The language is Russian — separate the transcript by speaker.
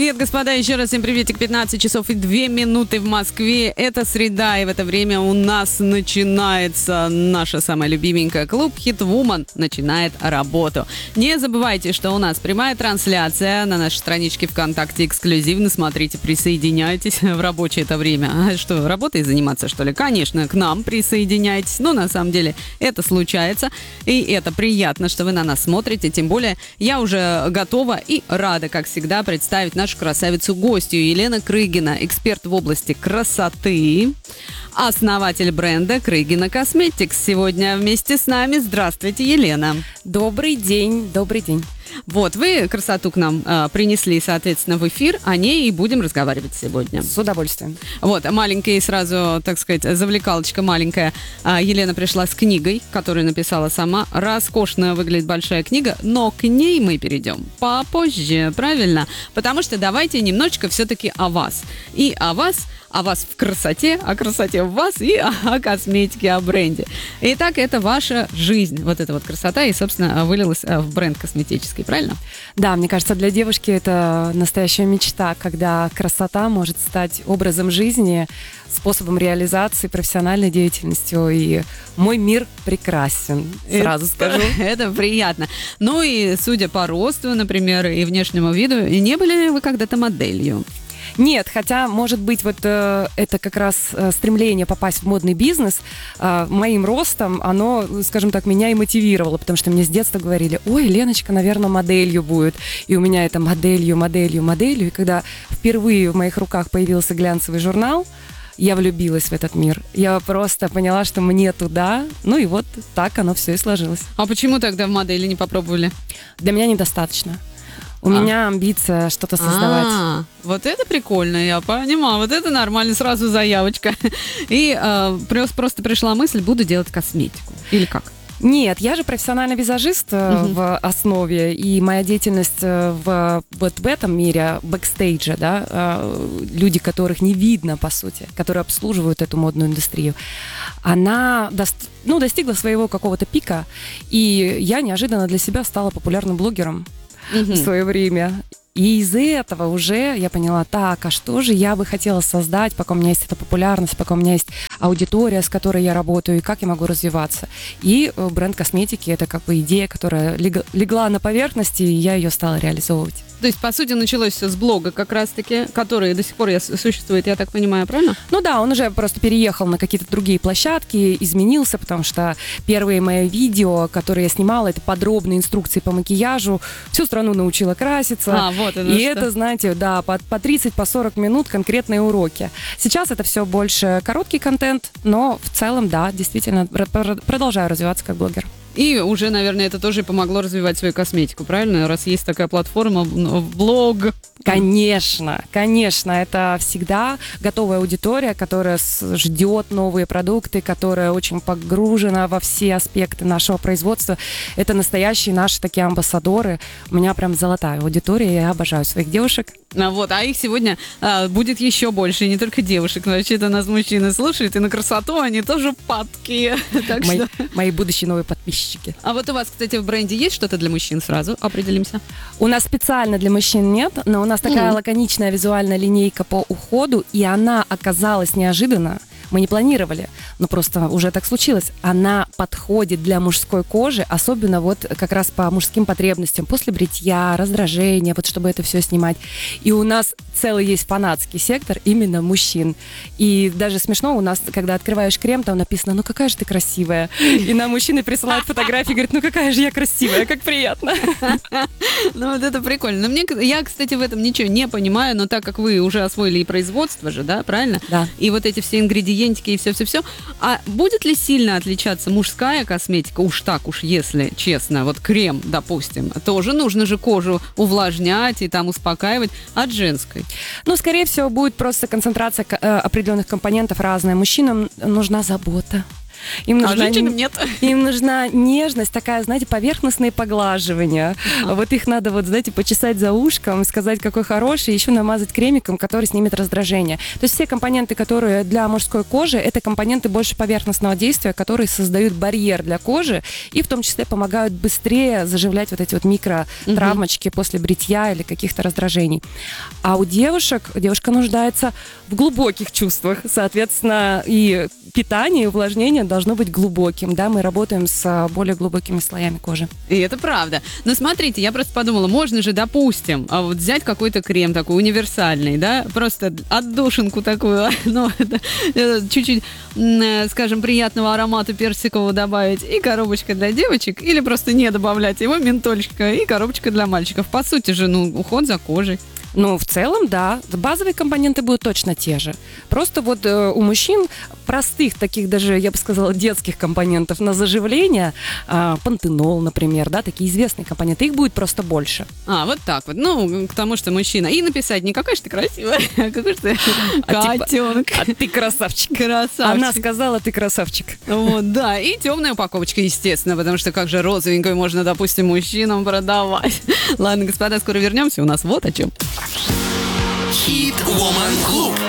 Speaker 1: Привет, господа, еще раз всем приветик. 15 часов и 2 минуты в Москве. Это среда, и в это время у нас начинается наша самая любименькая клуб Hit-Woman начинает работу. Не забывайте, что у нас прямая трансляция на нашей страничке ВКонтакте эксклюзивно. Смотрите, присоединяйтесь в рабочее это время. А что, работой заниматься, что ли? Конечно, к нам присоединяйтесь. Но на самом деле это случается, и это приятно, что вы на нас смотрите. Тем более я уже готова и рада, как всегда, представить нашу красавицу-гостью. Елена Крыгина, эксперт в области красоты, основатель бренда Крыгина Косметикс. Сегодня вместе с нами. Здравствуйте, Елена.
Speaker 2: Добрый день, добрый день.
Speaker 1: Вот, вы красоту к нам принесли, соответственно, в эфир, о ней и будем разговаривать сегодня.
Speaker 2: С удовольствием.
Speaker 1: Вот, маленькая сразу, так сказать, завлекалочка маленькая. Елена пришла с книгой, которую написала сама. Роскошно выглядит большая книга, но к ней мы перейдем попозже, правильно? Потому что давайте немножечко все-таки о вас. И о вас в красоте, о красоте в вас и о косметике, о бренде. Итак, это ваша жизнь, вот эта вот красота, и, собственно, вылилась в бренд косметический, правильно?
Speaker 2: Да, мне кажется, для девушки это настоящая мечта, когда красота может стать образом жизни, способом реализации профессиональной деятельностью, и мой мир прекрасен, сразу скажу.
Speaker 1: Это приятно. Ну и, судя по росту, например, и внешнему виду, не были ли вы когда-то моделью?
Speaker 2: Нет, хотя, может быть, вот это как раз стремление попасть в модный бизнес моим ростом, оно, скажем так, меня и мотивировало, потому что мне с детства говорили: ой, Леночка, наверное, моделью будет. И у меня это моделью. И когда впервые в моих руках появился глянцевый журнал, я влюбилась в этот мир. Я просто поняла, что мне туда. Ну и вот так оно все и сложилось.
Speaker 1: А почему тогда в модели не попробовали?
Speaker 2: Для меня недостаточно. У меня амбиция что-то создавать.
Speaker 1: Вот это прикольно, я понимаю. Вот это нормально, сразу заявочка. И просто пришла мысль, буду делать косметику. Или как?
Speaker 2: Нет, я же профессиональный визажист в основе, и моя деятельность вот в этом мире, бэкстейджа, да, люди, которых не видно, по сути, которые обслуживают эту модную индустрию, она достигла своего какого-то пика, и я неожиданно для себя стала популярным блогером в свое время. И из-за этого уже я поняла, так, а что же я бы хотела создать, пока у меня есть эта популярность, пока у меня есть аудитория, с которой я работаю, и как я могу развиваться. И бренд косметики — это как бы идея, которая легла на поверхности, и я ее стала реализовывать.
Speaker 1: То есть, по сути, началось все с блога как раз-таки, который до сих пор существует, я так понимаю, правильно?
Speaker 2: Ну да, он уже просто переехал на какие-то другие площадки, изменился, потому что первые мои видео, которые я снимала, это подробные инструкции по макияжу, всю страну научила краситься.
Speaker 1: Вот это
Speaker 2: и
Speaker 1: что?
Speaker 2: Это, знаете, да, по 30-40 минут конкретные уроки. Сейчас это все больше короткий контент, но в целом, да, действительно, продолжаю развиваться как блогер.
Speaker 1: И уже, наверное, это тоже помогло развивать свою косметику, правильно? Раз есть такая платформа, блог.
Speaker 2: Конечно, это всегда готовая аудитория, которая ждет новые продукты, которая очень погружена во все аспекты нашего производства. Это настоящие наши такие амбассадоры. У меня прям золотая аудитория, я обожаю своих девушек.
Speaker 1: А их сегодня будет еще больше, и не только девушек. Вообще-то нас мужчины слушают, и на красоту они тоже падкие.
Speaker 2: Мои будущие новые подписчики.
Speaker 1: А вот у вас, кстати, в бренде есть что-то для мужчин? Сразу определимся.
Speaker 2: У нас специально для мужчин нет, но у нас такая лаконичная визуальная линейка по уходу, и она оказалась неожиданно. Мы не планировали, но просто уже так случилось. Она подходит для мужской кожи, особенно вот как раз по мужским потребностям. После бритья, раздражения, вот чтобы это все снимать. И у нас целый есть фанатский сектор именно мужчин. И даже смешно, у нас, когда открываешь крем, там написано: ну какая же ты красивая. И нам мужчины присылают фотографии, говорят: ну какая же я красивая, как приятно.
Speaker 1: Ну вот это прикольно. Я, кстати, в этом ничего не понимаю, но так как вы уже освоили и производство же, да, правильно?
Speaker 2: Да.
Speaker 1: И вот эти все ингредиентики и все-все-все. А будет ли сильно отличаться мужская косметика, если честно, вот крем, допустим, тоже нужно же кожу увлажнять и там успокаивать, от женской?
Speaker 2: Ну, скорее всего, будет просто концентрация определенных компонентов разная. Мужчинам нужна забота. Им
Speaker 1: А
Speaker 2: нужна
Speaker 1: женщинам нет.
Speaker 2: Им нужна нежность, такая, знаете, поверхностные поглаживания. Вот их надо, вот, знаете, почесать за ушком, сказать, какой хороший, и еще намазать кремиком, который снимет раздражение. То есть все компоненты, которые для мужской кожи, это компоненты больше поверхностного действия, которые создают барьер для кожи и в том числе помогают быстрее заживлять вот эти вот микротравмочки после бритья или каких-то раздражений. А у девушка нуждается в глубоких чувствах, соответственно, и питание, и увлажнение должно быть глубоким, да, мы работаем с более глубокими слоями кожи.
Speaker 1: И это правда. Но смотрите, я просто подумала, можно же, допустим, вот взять какой-то крем такой универсальный, да, просто отдушинку такую, ну, чуть-чуть, скажем, приятного аромата персикового добавить, и коробочка для девочек, или просто не добавлять его, ментольчика, и коробочка для мальчиков. По сути же, ну, уход за кожей.
Speaker 2: Ну, в целом, да. Базовые компоненты будут точно те же. Просто вот у мужчин простых, таких даже, я бы сказала, детских компонентов на заживление, пантенол, например, да, такие известные компоненты, их будет просто больше.
Speaker 1: Вот так вот. Ну, к тому, что мужчина. И написать не какая же ты красивая, а какой же ты котенок.
Speaker 2: А ты красавчик.
Speaker 1: Красавчик.
Speaker 2: Она сказала, ты красавчик.
Speaker 1: Вот, да. И темная упаковочка, естественно, потому что как же розовенькую можно, допустим, мужчинам продавать. Ладно, господа, скоро вернемся. У нас вот о чем.
Speaker 3: Hit Woman Club.